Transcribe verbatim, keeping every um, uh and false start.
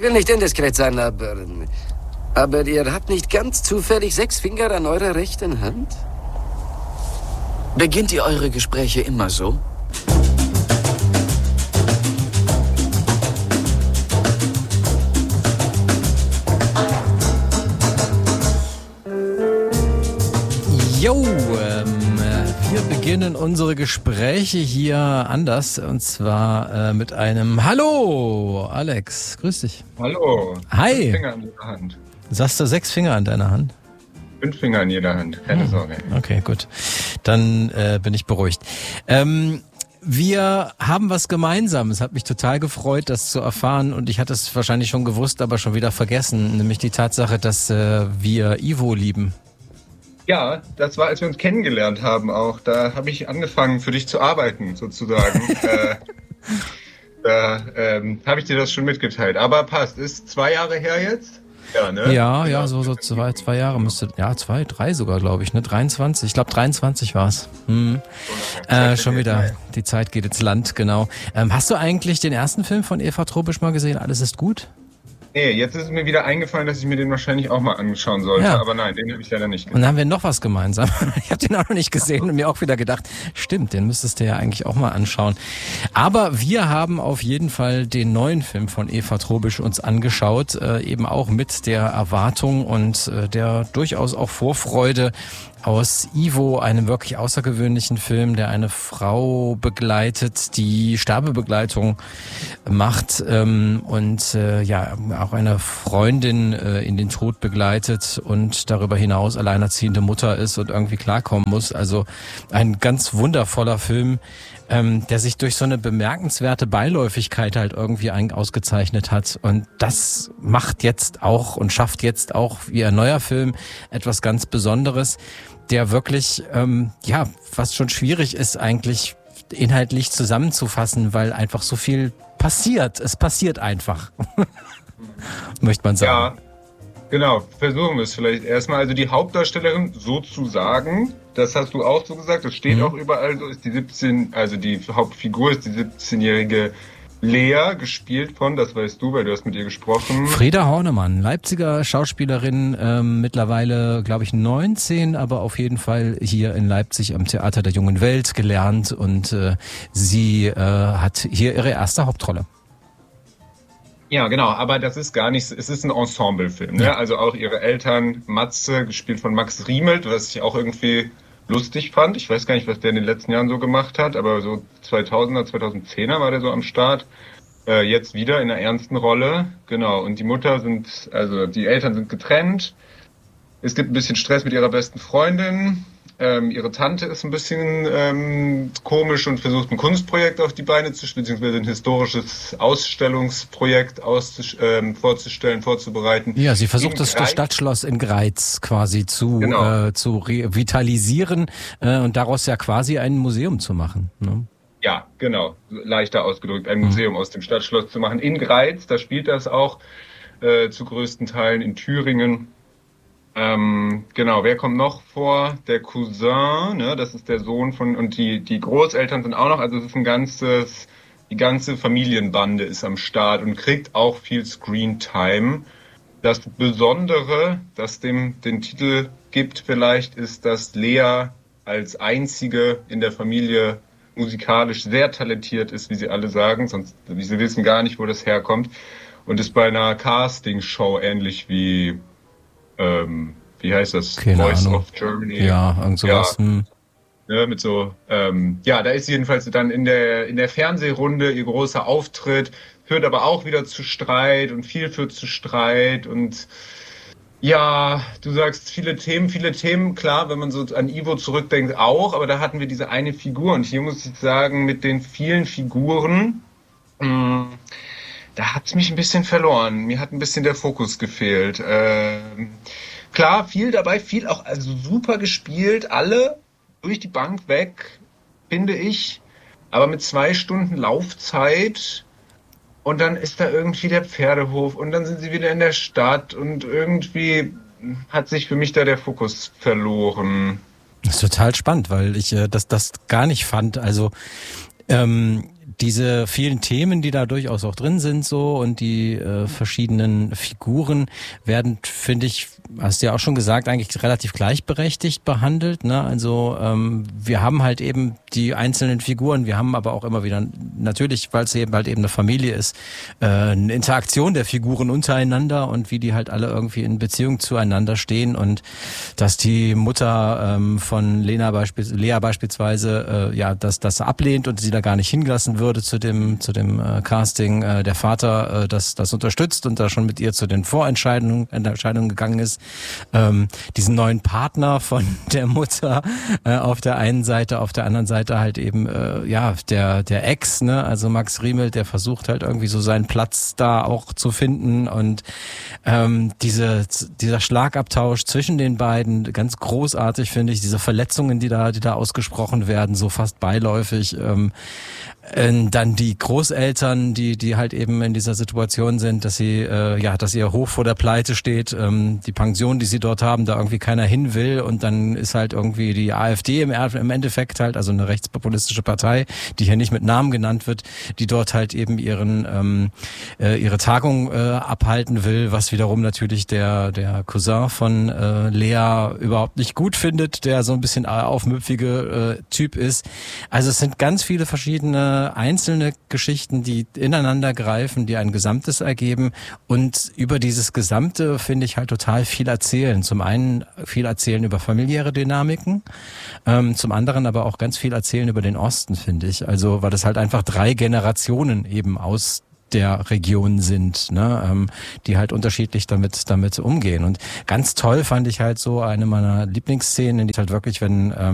Ich will nicht indiskret sein, aber... Aber ihr habt nicht ganz zufällig sechs Finger an eurer rechten Hand? Beginnt ihr eure Gespräche immer so? Jo, ähm, wir beginnen unsere Gespräche hier anders und zwar äh, mit einem Hallo, Alex, grüß dich. Hallo. Hi. Fünf Finger an jeder Hand. Sagst du sechs Finger an deiner Hand? Fünf Finger an jeder Hand, keine hm. Sorge. Okay, gut. Dann äh, bin ich beruhigt. Ähm, wir haben was gemeinsam. Es hat mich total gefreut, das zu erfahren und ich hatte es wahrscheinlich schon gewusst, aber schon wieder vergessen, nämlich die Tatsache, dass äh, wir Ivo lieben. Ja, das war, als wir uns kennengelernt haben auch. Da habe ich angefangen, für dich zu arbeiten, sozusagen. äh, da ähm, habe ich dir das schon mitgeteilt. Aber passt, ist zwei Jahre her jetzt? Ja, ne? Ja, ja, so, so zwei, zwei Jahre müsste, ja, zwei, drei sogar, glaube ich, ne? dreiundzwanzig, ich glaube dreiundzwanzig war es. Hm. Äh, schon wieder, die Zeit geht ins Land, genau. Ähm, hast du eigentlich den ersten Film von Eva Tropisch mal gesehen, Alles ist gut? Nee, jetzt ist mir wieder eingefallen, dass ich mir den wahrscheinlich auch mal anschauen sollte. Ja. Aber nein, den habe ich leider nicht gesehen. Und dann haben wir noch was gemeinsam. Ich habe den auch noch nicht gesehen und mir auch wieder gedacht, stimmt, den müsstest du ja eigentlich auch mal anschauen. Aber wir haben auf jeden Fall den neuen Film von Eva Tropisch uns angeschaut, äh, eben auch mit der Erwartung und äh, der durchaus auch Vorfreude aus Ivo, einem wirklich außergewöhnlichen Film, der eine Frau begleitet, die Sterbebegleitung macht ähm, und äh, ja auch eine Freundin äh, in den Tod begleitet und darüber hinaus alleinerziehende Mutter ist und irgendwie klarkommen muss. Also ein ganz wundervoller Film, ähm, der sich durch so eine bemerkenswerte Beiläufigkeit halt irgendwie ein, ausgezeichnet hat. Und das macht jetzt auch und schafft jetzt auch wie ein neuer Film etwas ganz Besonderes, der wirklich, ähm, ja, fast schon schwierig ist eigentlich inhaltlich zusammenzufassen, weil einfach so viel passiert. Es passiert einfach, möchte man sagen. Ja, genau. Versuchen wir es vielleicht erstmal. Also die Hauptdarstellerin sozusagen, das hast du auch so gesagt, das steht mhm. auch überall so, ist die siebzehn, also die Hauptfigur ist die siebzehnjährige Lea, gespielt von, das weißt du, weil du hast mit ihr gesprochen. Frieda Hornemann, Leipziger Schauspielerin, ähm, mittlerweile, glaube ich, neunzehn, aber auf jeden Fall hier in Leipzig am Theater der Jungen Welt gelernt und äh, sie äh, hat hier ihre erste Hauptrolle. Ja, genau, aber das ist gar nicht, es ist ein Ensemblefilm, ne? Ja. Also auch ihre Eltern, Matze, gespielt von Max Riemelt, was ich auch irgendwie lustig fand. Ich weiß gar nicht, was der in den letzten Jahren so gemacht hat, aber so zweitausender, zweitausendzehner war der so am Start. Äh, jetzt wieder in einer ernsten Rolle. Genau. Und die Mutter sind, also die Eltern sind getrennt. Es gibt ein bisschen Stress mit ihrer besten Freundin. Ähm, ihre Tante ist ein bisschen ähm, komisch und versucht ein Kunstprojekt auf die Beine zu stellen, beziehungsweise ein historisches Ausstellungsprojekt auszus- ähm, vorzustellen, vorzubereiten. Ja, sie versucht das, das Stadtschloss in Greiz quasi zu, genau. äh, zu revitalisieren äh, und daraus ja quasi ein Museum zu machen. Ne? Ja, genau. Leichter ausgedrückt, ein Museum mhm. aus dem Stadtschloss zu machen. In Greiz, da spielt das auch äh, zu größten Teilen in Thüringen. Ähm, genau, wer kommt noch vor? Der Cousin, ne, das ist der Sohn von, und die, die Großeltern sind auch noch, also es ist ein ganzes, die ganze Familienbande ist am Start und kriegt auch viel Screentime. Das Besondere, das dem den Titel gibt vielleicht, ist, dass Lea als einzige in der Familie musikalisch sehr talentiert ist, wie sie alle sagen, sonst, wie sie wissen gar nicht, wo das herkommt, und ist bei einer Castingshow ähnlich wie Ähm, wie heißt das? Keine Voice Ahnung. of Germany. Ja, irgend sowas. Ja, hm. ja, mit so, ähm, ja, da ist jedenfalls dann in der in der Fernsehrunde ihr großer Auftritt, führt aber auch wieder zu Streit und viel führt zu Streit und ja, du sagst viele Themen, viele Themen, klar, wenn man so an Ivo zurückdenkt auch, aber da hatten wir diese eine Figur und hier muss ich sagen, mit den vielen Figuren, mh, da hat's mich ein bisschen verloren. Mir hat ein bisschen der Fokus gefehlt. Ähm, klar, viel dabei, viel auch also super gespielt, alle durch die Bank weg, finde ich. Aber mit zwei Stunden Laufzeit und dann ist da irgendwie der Pferdehof und dann sind sie wieder in der Stadt und irgendwie hat sich für mich da der Fokus verloren. Das ist total spannend, weil ich äh, das, das gar nicht fand. Also ähm, diese vielen Themen, die da durchaus auch drin sind so und die äh, verschiedenen Figuren werden, finde ich, hast du ja auch schon gesagt, eigentlich relativ gleichberechtigt behandelt. Ne? Also ähm, wir haben halt eben die einzelnen Figuren, wir haben aber auch immer wieder, natürlich, weil es eben halt eben eine Familie ist, äh, eine Interaktion der Figuren untereinander und wie die halt alle irgendwie in Beziehung zueinander stehen und dass die Mutter ähm, von Lena beispielsweise, Lea beispielsweise, äh, ja, dass das ablehnt und sie da gar nicht hingelassen würde zu dem zu dem äh, Casting, äh, der Vater äh, das das unterstützt und da schon mit ihr zu den Vorentscheidungen Entscheidungen gegangen ist, ähm, diesen neuen Partner von der Mutter äh, auf der einen Seite, auf der anderen Seite halt eben äh, ja der der Ex, ne, also Max Riemel, der versucht halt irgendwie so seinen Platz da auch zu finden und ähm, diese dieser Schlagabtausch zwischen den beiden, ganz großartig finde ich, diese Verletzungen, die da die da ausgesprochen werden, so fast beiläufig. Ähm, dann die Großeltern, die die halt eben in dieser Situation sind, dass sie äh, ja, dass ihr Hof vor der Pleite steht, ähm, die Pension, die sie dort haben, da irgendwie keiner hin will und dann ist halt irgendwie die AfD im, im Endeffekt halt, also eine rechtspopulistische Partei, die hier nicht mit Namen genannt wird, die dort halt eben ihren ähm, äh, ihre Tagung äh, abhalten will, was wiederum natürlich der der Cousin von äh, Lea überhaupt nicht gut findet, der so ein bisschen aufmüpfige äh, Typ ist. Also es sind ganz viele verschiedene einzelne Geschichten, die ineinander greifen, die ein Gesamtes ergeben und über dieses Gesamte finde ich halt total viel erzählen. Zum einen viel erzählen über familiäre Dynamiken, ähm, zum anderen aber auch ganz viel erzählen über den Osten, finde ich. Also weil das halt einfach drei Generationen eben aus der Region sind, ne, ähm, die halt unterschiedlich damit damit umgehen. Und ganz toll fand ich halt so eine meiner Lieblingsszenen, die halt wirklich, wenn ähm,